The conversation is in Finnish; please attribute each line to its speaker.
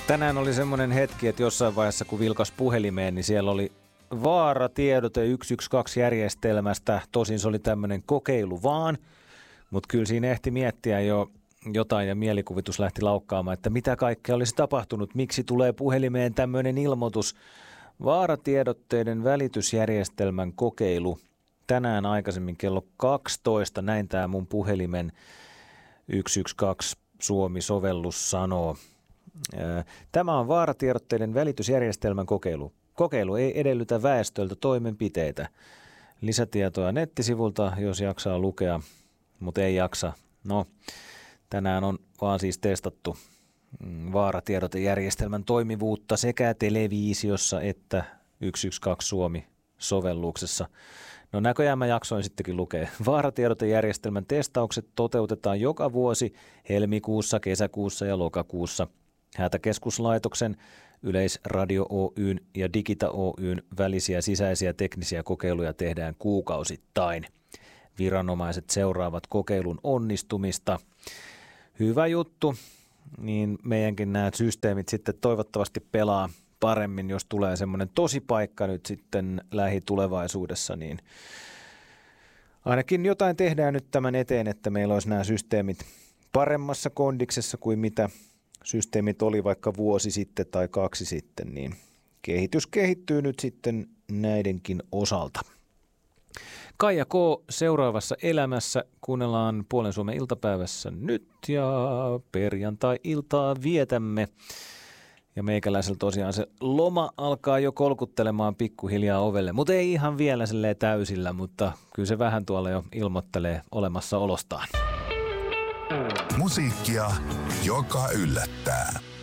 Speaker 1: Tänään oli semmoinen hetki, että jossain vaiheessa kun vilkas puhelimeen, niin siellä oli vaaratiedote 112-järjestelmästä. Tosin se oli tämmöinen kokeilu vaan, mutta kyllä siinä ehti miettiä jo jotain ja mielikuvitus lähti laukkaamaan, että mitä kaikkea olisi tapahtunut, miksi tulee puhelimeen tämmöinen ilmoitus. Vaaratiedotteiden välitysjärjestelmän kokeilu tänään aikaisemmin kello 12, näin tämä mun puhelimen 112 Suomi-sovellus sanoo. Tämä on vaaratiedotteiden välitysjärjestelmän kokeilu. Kokeilu ei edellytä väestöltä toimenpiteitä. Lisätietoa nettisivulta, jos jaksaa lukea, mutta ei jaksa. No, tänään on vaan siis testattu vaaratiedotejärjestelmän toimivuutta sekä televisiossa että 112 Suomi-sovelluksessa. No näköjään mä jaksoin sittenkin lukea. Vaaratiedotejärjestelmän testaukset toteutetaan joka vuosi helmikuussa, kesäkuussa ja lokakuussa. Hätäkeskuslaitoksen, Yleisradio Oyn ja Digita Oyn välisiä sisäisiä teknisiä kokeiluja tehdään kuukausittain. Viranomaiset seuraavat kokeilun onnistumista. Hyvä juttu, niin meidänkin nämä systeemit sitten toivottavasti pelaa paremmin, jos tulee semmoinen tosipaikka nyt sitten lähitulevaisuudessa, niin ainakin jotain tehdään nyt tämän eteen, että meillä olisi nämä systeemit paremmassa kondiksessa kuin mitä systeemit oli vaikka vuosi sitten tai 2 sitten, niin kehitys kehittyy nyt sitten näidenkin osalta. Kaija K. seuraavassa elämässä kuunnellaan Puolen Suomen iltapäivässä nyt ja perjantai-iltaa vietämme. Ja meikäläisellä tosiaan se loma alkaa jo kolkuttelemaan pikkuhiljaa ovelle, mutta ei ihan vielä silleen täysillä, mutta kyllä se vähän tuolla jo ilmoittelee olemassaolostaan.
Speaker 2: Musiikkia, joka yllättää.